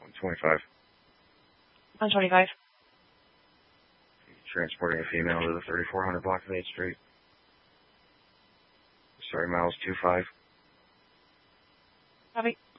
125. 125. Transporting a female to the 3400 block of 8th Street. Sorry, miles 25. Copy.